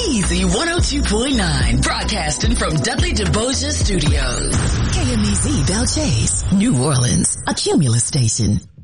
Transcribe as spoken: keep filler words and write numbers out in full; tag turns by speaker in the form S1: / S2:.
S1: Easy one oh two point nine, broadcasting from Dudley DeBoja Studios. K M E Z Belle Chase, New Orleans, a Cumulus station.